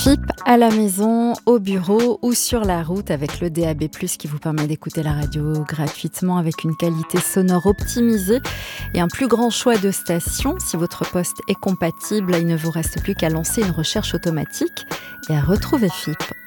FIP à la maison, au bureau ou sur la route avec le DAB+, qui vous permet d'écouter la radio gratuitement avec une qualité sonore optimisée et un plus grand choix de stations. Si votre poste est compatible, il ne vous reste plus qu'à lancer une recherche automatique et à retrouver FIP.